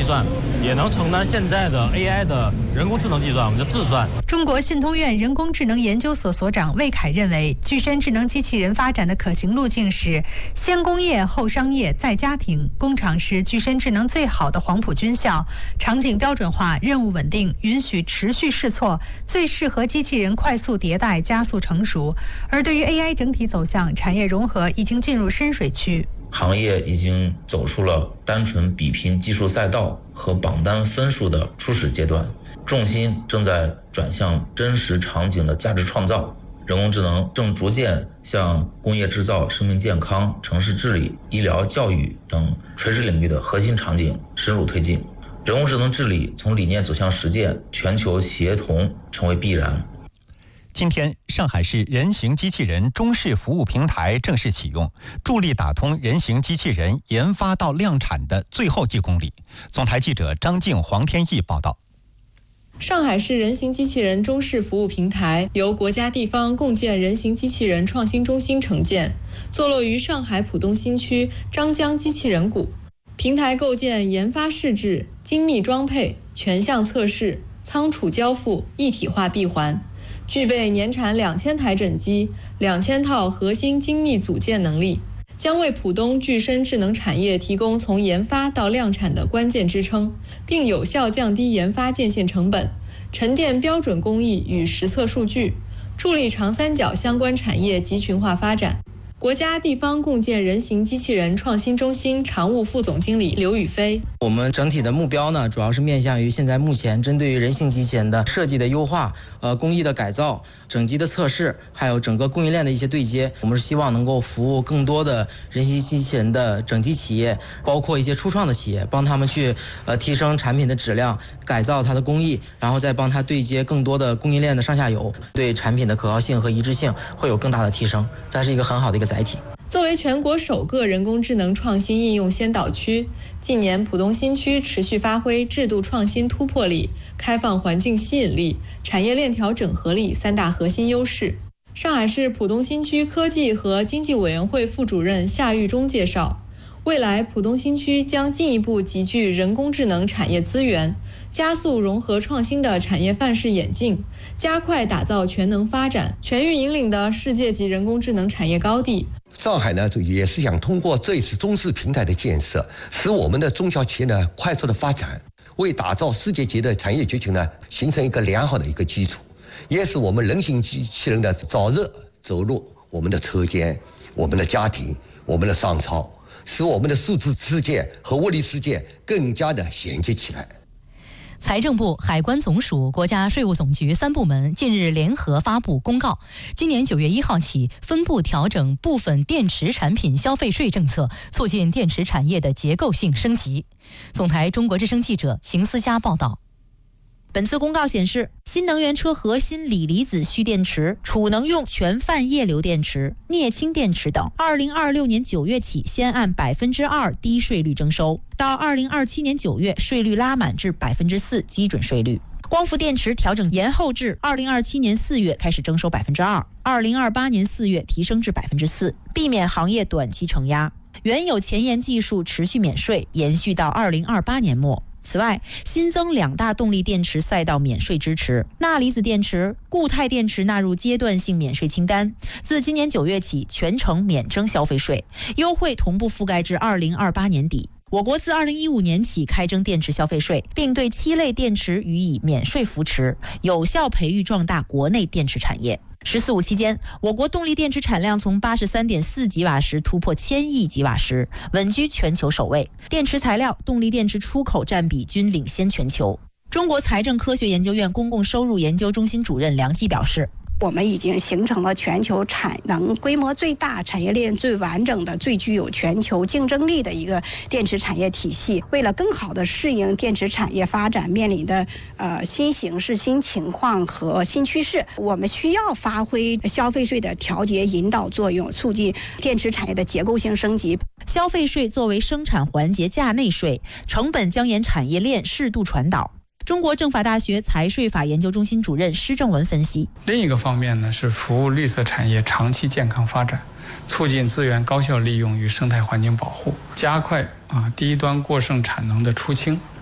算，也能承担现在的 AI 的人工智能计算，我们叫智算。 中国信通院人工智能研究所所长魏凯认为，具身智能机器人发展的可行路径是先工业后商业再家庭，工厂是具身智能最好的黄埔军校，场景标准化，任务稳定，允许持续试错，最适合机器人快速迭代加速成熟。而对于 AI 整体走向，产业融合已经进入深水区， 行业已经走出了单纯比拼技术赛道和榜单分数的初始阶段，重心正在转向真实场景的价值创造。人工智能正逐渐向工业制造、生命健康、城市治理、医疗、教育等垂直领域的核心场景深入推进。人工智能治理从理念走向实践，全球协同成为必然。 今天，上海市人形机器人中试服务平台正式启用，助力打通人形机器人研发到量产的最后1公里。总台记者张静、黄天毅报道。 上海市人形机器人中试服务平台由国家地方共建人形机器人创新中心承建，坐落于上海浦东新区张江机器人谷。平台构建研发试制、精密装配、全项测试、仓储交付一体化闭环，具备年产2000台整机、2000套核心精密组件能力，将为浦东具身智能产业提供从研发到量产的关键支撑，并有效降低研发建线成本，沉淀标准工艺与实测数据，助力长三角相关产业集群化发展。国家地方共建人形机器人创新中心常务副总经理刘宇飞： 我们整体的目标呢，主要是面向于现在目前针对于人形机器人的设计的优化、工艺的改造、整机的测试，还有整个供应链的一些对接。我们是希望能够服务更多的人形机器人的整机企业，包括一些初创的企业，帮他们去提升产品的质量，改造它的工艺，然后再帮他对接更多的供应链的上下游，对产品的可靠性和一致性会有更大的提升。这是一个很好的一个载体。 作为全国首个人工智能创新应用先导区，近年浦东新区持续发挥制度创新突破力、开放环境吸引力、产业链条整合力3大核心优势。上海市浦东新区科技和经济委员会副主任夏玉忠介绍，未来浦东新区将进一步集聚人工智能产业资源，加速融合创新的产业范式演进，加快打造全能发展、全域引领的世界级人工智能产业高地。 上海呢，也是想通过这一次中试平台的建设，使我们的中小企业呢快速的发展，为打造世界级的产业集群呢形成一个良好的一个基础，也使我们人形机器人的早日走入我们的车间、我们的家庭、我们的商超，使我们的数字世界和物理世界更加的衔接起来。 财政部、海关总署、国家税务总局3部门近日联合发布公告，今年9月1号起，分步调整部分电池产品消费税政策，促进电池产业的结构性升级。总台中国之声记者邢思佳报道。 本次公告显示，新能源车核心锂离子蓄电池、储能用全泛液流电池、镍氢电池等，2026年9月起先按2%低税率征收，到2027年9月税率拉满至4%基准税率。光伏电池调整延后至2027年4月开始征收2%，2028年4月提升至4%，避免行业短期承压。原有前沿技术持续免税，延续到2028年末。此外，新增2大动力电池赛道免税支持，钠离子电池、固态电池纳入阶段性免税清单，自今年9月起全程免征消费税，优惠同步覆盖至2028年底。我国自2015年起开征电池消费税，并对7类电池予以免税扶持，有效培育壮大国内电池产业。“14·5”期间，我国动力电池产量从83.4吉瓦时突破1000亿吉瓦时，稳居全球首位。电池材料、动力电池出口占比均领先全球。中国财政科学研究院公共收入研究中心主任梁季表示， 我们已经形成了全球产能规模最大、产业链最完整的、最具有全球竞争力的一个电池产业体系。为了更好地适应电池产业发展面临的新形势、新情况和新趋势，我们需要发挥消费税的调节引导作用，促进电池产业的结构性升级。 消费税作为生产环节价内税，成本将沿产业链适度传导。中国政法大学财税法研究中心主任施正文分析， 另一个方面呢，是服务绿色产业长期健康发展，促进资源高效利用与生态环境保护，加快低端过剩产能的出清，